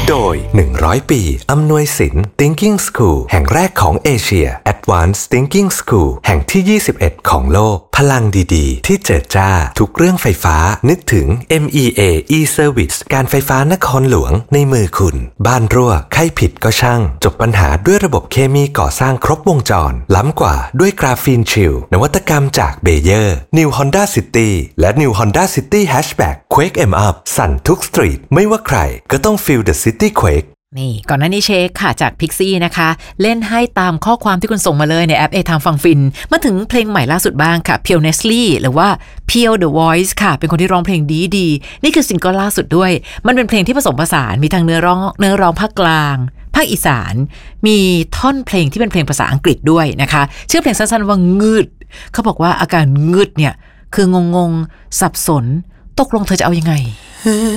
โดย100 ปีอำนวยสิน Thinking School แห่งแรกของเอเชีย Advanced Thinking School แห่งที่21ของโลกพลังดีๆที่เจิดจ้าทุกเรื่องไฟฟ้านึกถึง MEA e-Service การไฟฟ้านครหลวงในมือคุณบ้านรั่วใครผิดก็ช่างจบปัญหาด้วยระบบเคมีก่อสร้างครบวงจรล้ำกว่าด้วยกราฟีนชิลนวัตกรรมจากเบเยอร์ New Honda City และ New Honda City Hatchback Quake em up สั่นทุกสตรีทไม่ว่าใครก็ต้อง Feel the City Quake นี่ก่อนหน้านี้เช็คค่ะจาก Pixie นะคะเล่นให้ตามข้อความที่คุณส่งมาเลยในแอป A-Time ฟังฟินมาถึงเพลงใหม่ล่าสุดบ้างค่ะ Pure Nestle หรือว่า Pure The Voice ค่ะเป็นคนที่ร้องเพลงดีนี่คือซิงเกิลล่าสุดด้วยมันเป็นเพลงที่ผสมผสานมีทั้งเนื้อร้องภาคกลางภาคอีสานมีท่อนเพลงที่เป็นเพลงภาษาอังกฤษด้วยนะคะชื่อเพลงสั้นๆว่างืดเขาบอกว่าอาการงืดเนี่ยคืองงสับสนตกลงเธอจะเอายังไง